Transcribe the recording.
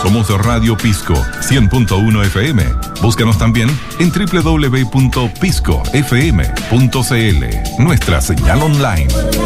Somos Radio Pisco 100.1 FM. Búscanos también en www.piscofm.cl, nuestra señal online.